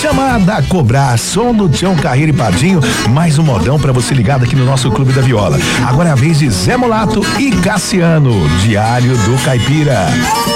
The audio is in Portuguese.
Chamada a cobrar, som do Tião Carreiro e Pardinho, mais um modão pra você ligado aqui no nosso Clube da Viola. Agora é a vez de Zé Mulato e Cassiano, Diário do Caipira.